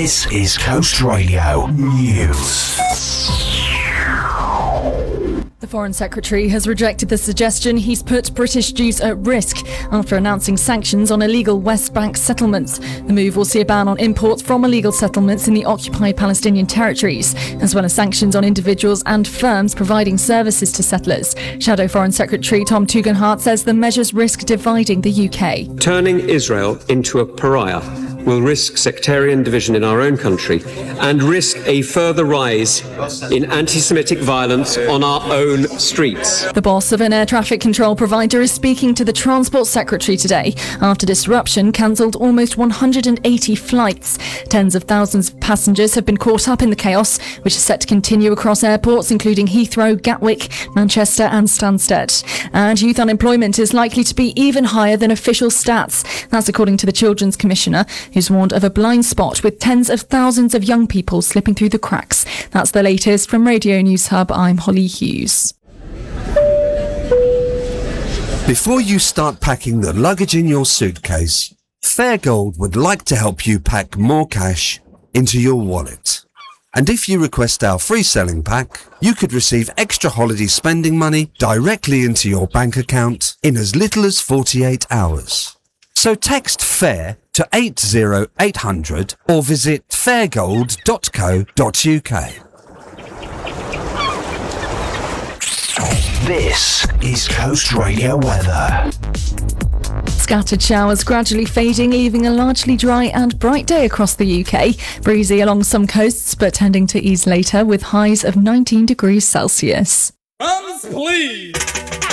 This is Coast Radio News. The Foreign Secretary has rejected the suggestion he's put British Jews at risk after announcing sanctions on illegal West Bank settlements. The move will see a ban on imports from illegal settlements in the occupied Palestinian territories, as well as sanctions on individuals and firms providing services to settlers. Shadow Foreign Secretary Tom Tugendhat says the measures risk dividing the UK. Turning Israel into a pariah will risk sectarian division in our own country and risk a further rise in anti-Semitic violence on our own streets. The boss of an air traffic control provider is speaking to the Transport Secretary today after disruption cancelled almost 180 flights. Tens of thousands of passengers have been caught up in the chaos, which is set to continue across airports including Heathrow, Gatwick, Manchester and Stansted. And youth unemployment is likely to be even higher than official stats. That's according to the Children's Commissioner, who's warned of a blind spot with tens of thousands of young people slipping through the cracks. That's the latest from Radio News Hub. I'm Holly Hughes. Before you start packing the luggage in your suitcase, Fairgold would like to help you pack more cash into your wallet. And if you request our free selling pack, you could receive extra holiday spending money directly into your bank account in as little as 48 hours. So text FAIR to 80800 or visit fairgold.co.uk. This is Coast Radio weather. Scattered showers gradually fading, leaving a largely dry and bright day across the UK. Breezy along some coasts, but tending to ease later with highs of 19 degrees Celsius. Please.